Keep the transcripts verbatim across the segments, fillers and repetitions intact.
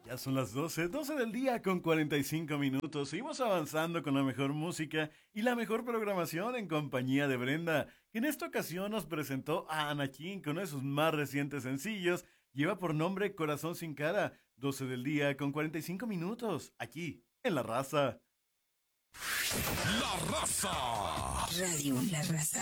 Ya son las doce, doce del día con cuarenta y cinco minutos. Seguimos avanzando con la mejor música y la mejor programación en compañía de Brenda, que en esta ocasión nos presentó a Anakin con uno de sus más recientes sencillos. Lleva por nombre Corazón sin cara. doce del día con cuarenta y cinco minutos, aquí en La Raza. La Raza. Radio La Raza.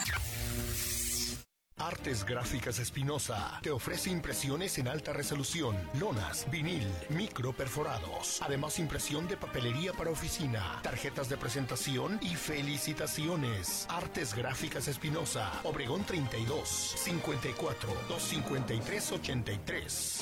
Artes Gráficas Espinosa te ofrece impresiones en alta resolución, lonas, vinil, micro perforados. Además, impresión de papelería para oficina, tarjetas de presentación y felicitaciones. Artes Gráficas Espinosa, Obregón treinta y dos, cincuenta y cuatro, doscientos cincuenta y tres, ochenta y tres.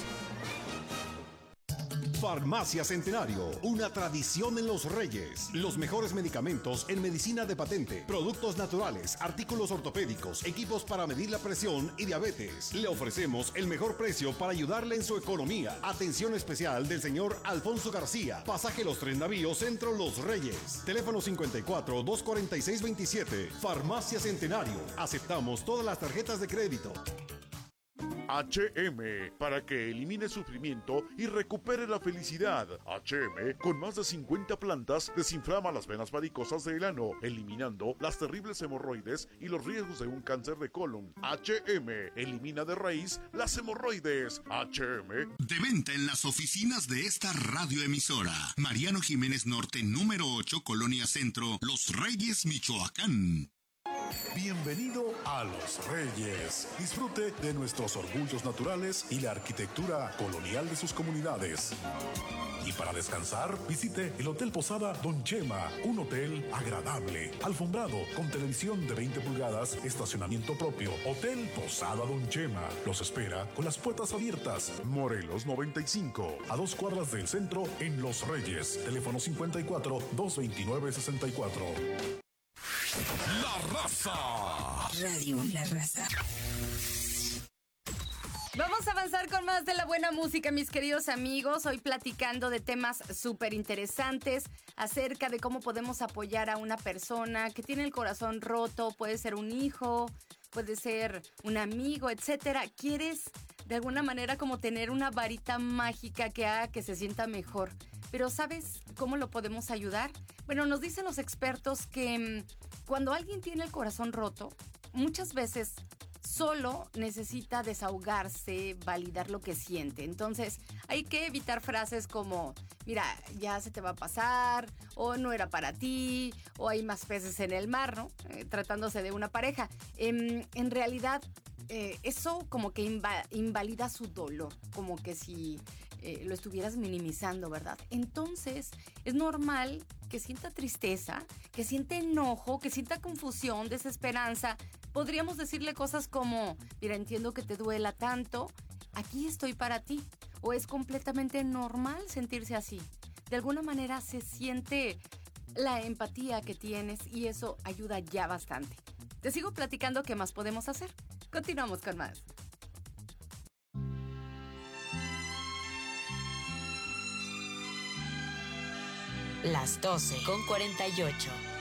Farmacia Centenario, una tradición en Los Reyes. Los mejores medicamentos en medicina de patente, productos naturales, artículos ortopédicos, equipos para medir la presión y diabetes. Le ofrecemos el mejor precio para ayudarle en su economía. Atención especial del señor Alfonso García. Pasaje Los Tres Navíos, Centro Los Reyes. Teléfono cincuenta y cuatro, doscientos cuarenta y seis, veintisiete. Farmacia Centenario. Aceptamos todas las tarjetas de crédito. H M, para que elimine sufrimiento y recupere la felicidad. H M, con más de cincuenta plantas, desinflama las venas varicosas del ano, eliminando las terribles hemorroides y los riesgos de un cáncer de colon. H M, elimina de raíz las hemorroides. H M. De venta en las oficinas de esta radioemisora. Mariano Jiménez Norte, número ocho, Colonia Centro, Los Reyes, Michoacán. Bienvenido a Los Reyes. Disfrute de nuestros orgullos naturales y la arquitectura colonial de sus comunidades. Y para descansar, visite el Hotel Posada Don Chema, un hotel agradable, alfombrado, con televisión de veinte pulgadas, estacionamiento propio. Hotel Posada Don Chema los espera con las puertas abiertas. Morelos noventa y cinco, a dos cuadras del centro en Los Reyes. Teléfono cincuenta y cuatro, doscientos veintinueve, sesenta y cuatro. La Raza. Radio La Raza. Vamos a avanzar con más de la buena música, mis queridos amigos. Hoy platicando de temas súper interesantes acerca de cómo podemos apoyar a una persona que tiene el corazón roto. Puede ser un hijo, puede ser un amigo, etcétera. ¿Quieres de alguna manera como tener una varita mágica que haga que se sienta mejor? Pero ¿sabes cómo lo podemos ayudar? Bueno, nos dicen los expertos que mmm, cuando alguien tiene el corazón roto, muchas veces solo necesita desahogarse, validar lo que siente. Entonces, hay que evitar frases como, mira, ya se te va a pasar, o no era para ti, o hay más peces en el mar, ¿no? Eh, tratándose de una pareja. Eh, en realidad, eh, eso como que inva- invalida su dolor, como que si eh, lo estuvieras minimizando, ¿verdad? Entonces, es normal que sienta tristeza, que sienta enojo, que sienta confusión, desesperanza. Podríamos decirle cosas como, mira, entiendo que te duela tanto, aquí estoy para ti. O es completamente normal sentirse así. De alguna manera se siente la empatía que tienes y eso ayuda ya bastante. Te sigo platicando qué más podemos hacer. Continuamos con más. Las doce con cuarenta y ocho.